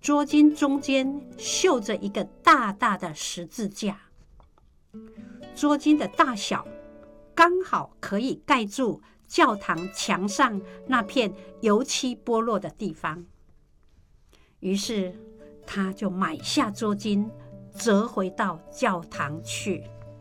桌巾中间绣着一个大大的十字架，桌巾的大小刚好可以盖住教堂墙上那片油漆剥落的地方。于是他就买下桌巾，折回到教堂去。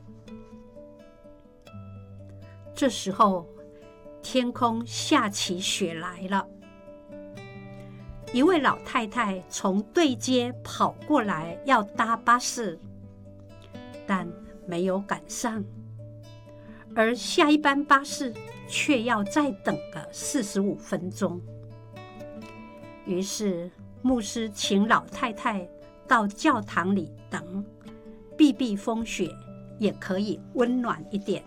这时候天空下起雪来了，一位老太太从对街跑过来要搭巴士，但没有赶上，而下一班巴士却要再等个45分钟。于是牧师请老太太到教堂里等，避避风雪，也可以温暖一点。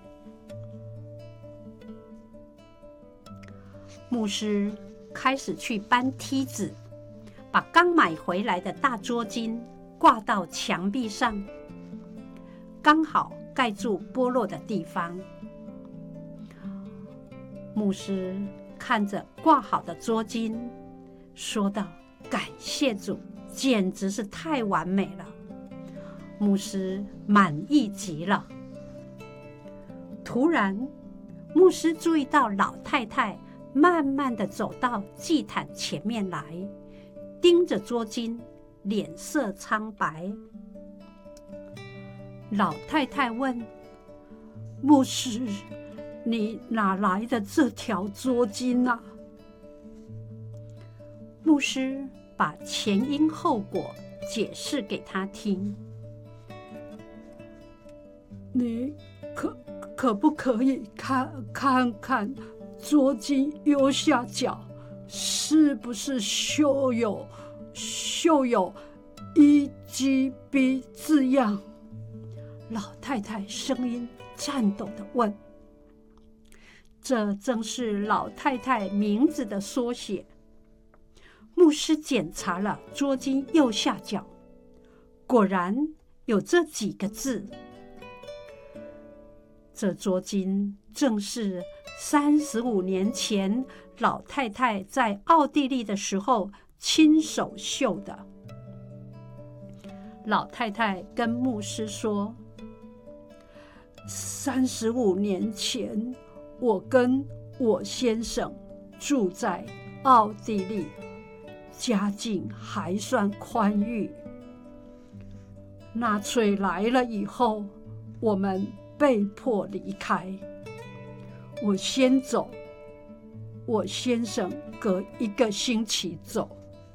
牧师开始去搬梯子，把刚买回来的大桌巾挂到墙壁上，刚好盖住剥落的地方。牧师看着挂好的桌巾，说道：“感谢主，简直是太完美了。”牧师满意极了。突然，牧师注意到老太太慢慢地走到祭坛前面来，盯着桌巾，脸色苍白。老太太问：“牧师，你哪来的这条桌巾啊？”牧师把前因后果解释给他听。 你可不可以看看桌巾右下角是不是绣有 EGB 字样？ 老太太声音颤抖地问。这正是老太太名字的缩写。牧师检查了桌巾右下角，果然有这几个字。这桌巾正是35年前老太太在奥地利的时候亲手绣的。老太太跟牧师说 ：“35年前，我跟我先生住在奥地利，家境还算宽裕。纳粹来了以后，我们被迫离开。我先走，我先生隔1个星期走。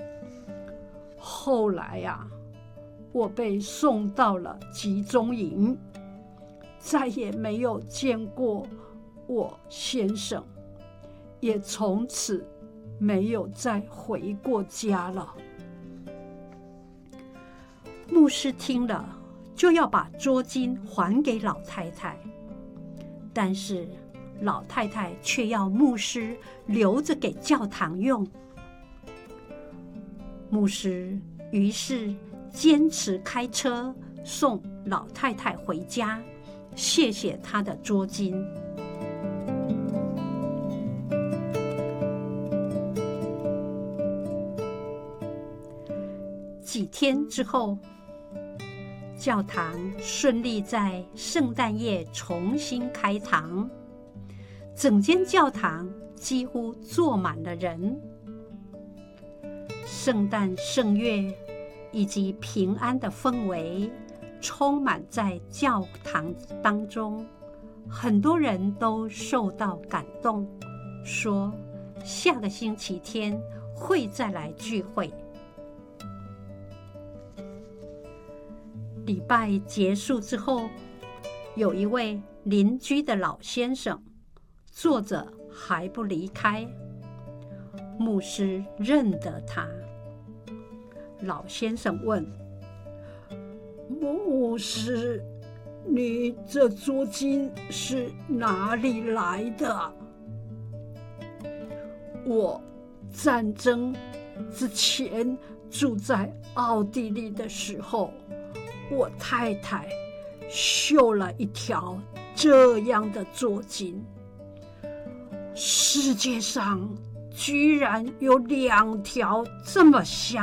后来啊，我被送到了集中营，再也没有见过我先生，也从此没有再回过家了。” 牧师听了，就要把桌巾还给老太太，但是老太太却要牧师留着给教堂用。牧师于是坚持开车送老太太回家，谢谢她的桌巾。几天之后，教堂顺利在圣诞夜重新开堂，整间教堂几乎坐满了人。圣诞圣乐以及平安的氛围充满在教堂当中，很多人都受到感动，说下个星期天会再来聚会。礼拜结束之后，有一位邻居的老先生坐着还不离开。牧师认得他。老先生问：“ 牧师，你这桌巾是哪里来的？”“我战争之前住在奥地利的时候，我太太绣了一条这样的桌巾。世界上居然有2条这么相